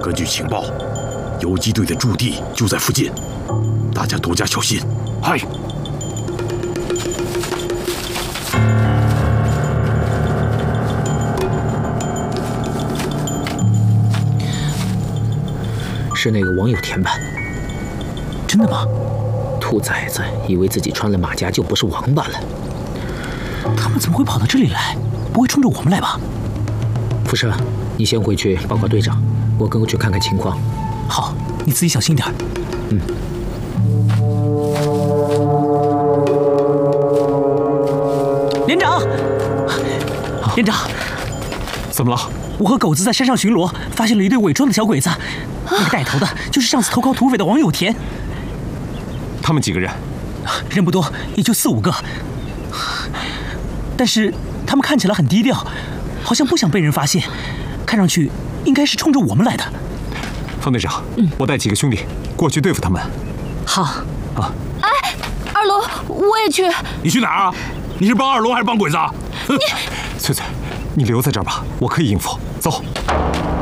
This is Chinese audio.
根据情报，游击队的驻地就在附近，大家多加小心。 嗨。 是那个王有田吧？ 真的吗？ 兔崽子以为自己穿了马甲就不是王八了。 他们怎么会跑到这里来？不会冲着我们来吧？ 辐射，你先回去报告队长，我跟过去看看情况。 好，你自己小心点。 嗯。 连长，连长， 怎么了？ 我和狗子在山上巡逻，发现了一队伪装的小鬼子。那个带头的就是上次投靠土匪的王有田。 他们几个人？ 人不多，也就4、5个。但是他们看起来很低调，好像不想被人发现，看上去应该是冲着我们来的。 方队长，我带几个兄弟过去对付他们。 好。 啊！ 哎，二龙，我也去。 你去哪儿啊？你是帮二龙还是帮鬼子啊？ 翠翠，你留在这儿吧，我可以应付。走。